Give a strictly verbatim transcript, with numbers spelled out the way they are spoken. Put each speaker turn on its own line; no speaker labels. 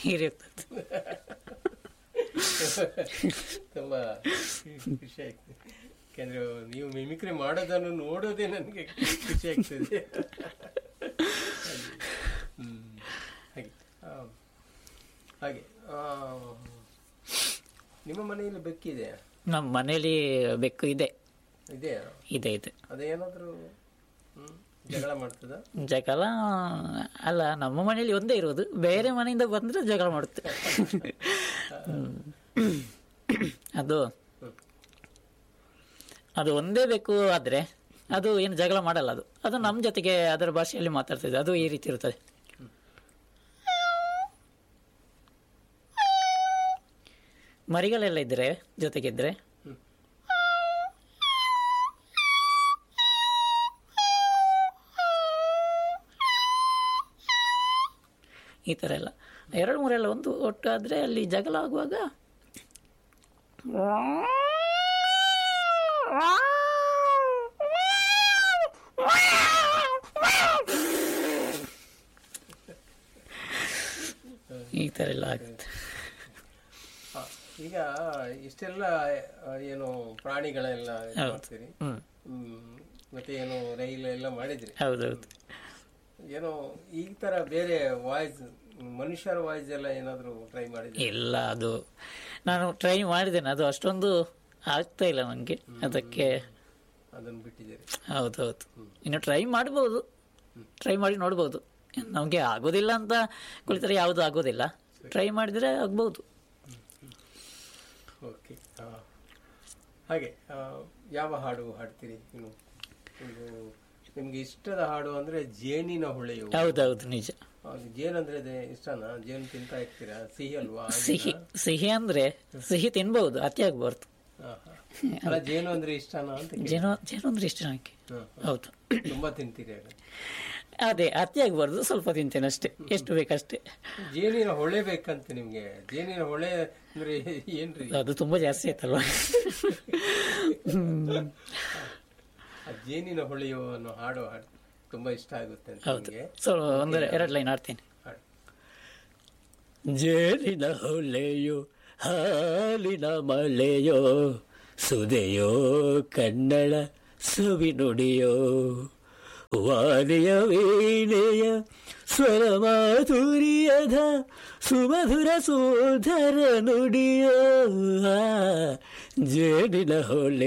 ಇರುತ್ತದೆ.
ತುಂಬಾ ಖುಷಿ ಆಗ್ತದೆ, ಯಾಕಂದ್ರೆ ನೀವು ಮಿಮಿಕ್ರಿ ಮಾಡೋದನ್ನು ನೋಡೋದೇ ನನಗೆ ಖುಷಿ ಆಗ್ತದೆ. ಹ್ಮ್ ಹಾಗೆ ಹಾಗೆ ನಿಮ್ಮ ಮನೆಯಲ್ಲಿ ಬೆಕ್ಕಿದೆಯಾ?
ನಮ್ಮ ಮನೇಲಿ ಬೆಕ್ಕು ಇದೆ.
ಇದೆಯಾ?
ಇದೆ ಇದೆ.
ಅದೇನಾದ್ರೂ ಜಗಳ ಮಾಡ್ತದ?
ಜಗಳ ಅಲ್ಲ, ನಮ್ಮ ಮನೆಯಲ್ಲಿ ಒಂದೇ ಇರೋದು, ಬೇರೆ ಮನೆಯಿಂದ ಬಂದ್ರೆ ಜಗಳ ಮಾಡುತ್ತೆ. ಅದು ಅದು ಒಂದೇ ಬೇಕು ಆದ್ರೆ ಅದು ಏನು ಜಗಳ ಮಾಡಲ್ಲ. ಅದು ಅದು ನಮ್ಮ ಜೊತೆಗೆ ಅದರ ಭಾಷೆಯಲ್ಲಿ ಮಾತಾಡ್ತದೆ. ಅದು ಈ ರೀತಿ ಇರುತ್ತದೆ. ಮರಿಗಳೆಲ್ಲ ಇದ್ರೆ ಜೊತೆಗಿದ್ರೆ ಈ ಥರ ಎಲ್ಲ ಎರಡು ಮೂರೆಲ್ಲ ಒಂದು ಒಟ್ಟು ಆದರೆ ಅಲ್ಲಿ ಜಗಳ ಆಗುವಾಗ ಈ ಥರ ಎಲ್ಲ ಆಗುತ್ತೆ.
ಈಗ ಇಷ್ಟೆಲ್ಲ ಏನು ಪ್ರಾಣಿಗಳೆಲ್ಲ ಮಾಡ್ತೀರಿ, ಮತ್ತೆ ಏನು ರೈಲು ಎಲ್ಲ ಮಾಡಿದ್ರಿ.
ಹೌದೌದು.
ಏನೋ ಈ ತರ ಬೇರೆ ವಾಯ್ಸ್, ಮನುಷ್ಯರ ವಾಯ್ಸ್ ಎಲ್ಲ ಏನಾದ್ರು ಟ್ರೈ ಮಾಡಿದ್ರಿ?
ಇಲ್ಲ, ಅದು ನಾನು ಟ್ರೈ ಮಾಡಿದ್ದೇನೆ, ಅದು ಅಷ್ಟೊಂದು ಆಗ್ತಾ ಇಲ್ಲ ನನಗೆ, ಅದಕ್ಕೆ
ಅದನ್ನು ಬಿಟ್ಟಿದ್ದೀರಿ.
ಹೌದೌದು. ಇನ್ನು ಟ್ರೈ ಮಾಡ್ಬೋದು, ಟ್ರೈ ಮಾಡಿ ನೋಡ್ಬೋದು. ನಮಗೆ ಆಗೋದಿಲ್ಲ ಅಂತ ಕುಳಿತರೆ ಯಾವುದು ಆಗೋದಿಲ್ಲ, ಟ್ರೈ ಮಾಡಿದ್ರೆ ಆಗ್ಬೋದು.
ಓಕೆ. ಹಾಗೆ ಯಾವ ಹಾಡು ಹಾಡ್ತೀರಿ ಇನ್ನು? ನಿಮ್ಗೆ ಇಷ್ಟದ ಹಾಡು ಅಂದ್ರೆ ಜೇನಿನ ಹೊಳೆಯು.
ಹೌದೌದು, ನಿಜ.
ಜೇನು ಅಂದ್ರೆ ಇಷ್ಟನಾ? ಜೇನು ತಿಂತಾ ಇರ್ತೀರಾ? ಸಿಹಿ ಅಲ್ವಾ?
ಸಿಹಿ ಸಿಹಿ ಅಂದ್ರೆ ಸಿಹಿ ತಿನ್ಬಹುದು, ಅತಿ ಆಗ್ಬಾರ್ದು.
ಅಲ್ಲ, ಜೇನು ಅಂದ್ರೆ ಇಷ್ಟನಾ ಅಂತ?
ಜೇನು ಜೇನು ಅಂದ್ರೆ ಇಷ್ಟ ನನಗೆ. ಹೌದು.
ತುಂಬಾ ತಿಂತೀರಿ?
ಅದೇ, ಅತಿ ಆಗ್ಬಾರ್ದು, ಸ್ವಲ್ಪ ತಿಂತೇನೆ ಅಷ್ಟೇ, ಎಷ್ಟು ಬೇಕಷ್ಟೇ.
ಜೇನಿನ ಹೊಳೆ ಬೇಕಂತ ನಿಮ್ಗೆ? ಜೇನಿನ ಹೊಳೆ ಅಂದ್ರೆ ಏನ್ರಿ?
ಅದು ತುಂಬಾ ಜಾಸ್ತಿ ಆಯ್ತಲ್ವಾ.
ಜೇನಿನ ಹೊಳೆಯೋ ಅನ್ನೋ ಹಾಡು ಹಾಡು ತುಂಬಾ ಇಷ್ಟ ಆಗುತ್ತೆ ಅಂತ.
ಹೌದು, ಸೊ ಒಂದರೆ ಎರಡು ಲೈನ್ ಆಡ್ತೇನೆ. ಜೇನಿನ ಹೊಳೆಯೋ ಹಾಲಿನ ಮಳೆಯೋ ಸುದೆಯೋ ಕನ್ನಡ ಸವಿ ನುಡಿಯೋ ವಾರಿಯ ವೀಣೆಯ ಸ್ವರ ಮಾಧುರ್ಯದ ಸುಮಧುರ ಸೋಧರ ನುಡಿಯೋ ಜೇನಿನ ಹೊಳೆ